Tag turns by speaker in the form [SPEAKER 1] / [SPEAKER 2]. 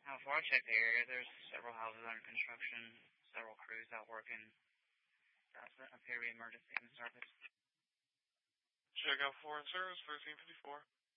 [SPEAKER 1] Before I check the area, there's several houses under construction, several crews out working. Doesn't appear to be emergency in service.
[SPEAKER 2] Check out 4 in service, 1354.